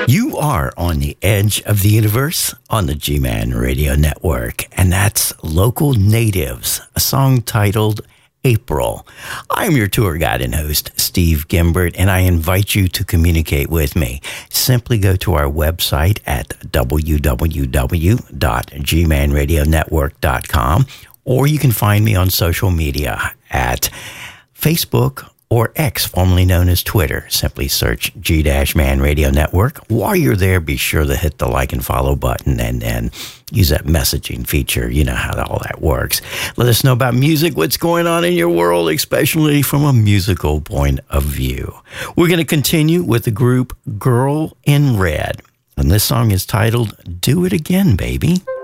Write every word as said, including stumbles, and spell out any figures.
You are on the edge of the universe on the G-Man Radio Network, and that's Local Natives, a song titled April. I'm your tour guide and host, Steve Gimbert, and I invite you to communicate with me. Simply go to our website at w w w dot g man radio network dot com, or you can find me on social media at Facebook or X, formerly known as Twitter. Simply search G-Man Radio Network. While you're there, be sure to hit the like and follow button and then use that messaging feature. You know how all that works. Let us know about music, what's going on in your world, especially from a musical point of view. We're going to continue with the group Girl in Red, and this song is titled Do It Again, Baby.